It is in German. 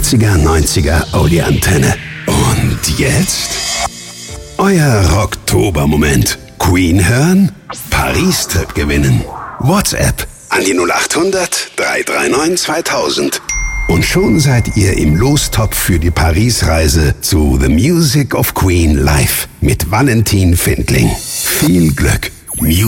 80er, 90er Oldie-Antenne. Und jetzt? Euer Rocktober-Moment. Queen hören? Paris-Trip gewinnen. WhatsApp an die 0800 339 2000. Und schon seid ihr im Lostopf für die Paris-Reise zu The Music of Queen live mit Valentin Findling. Viel Glück!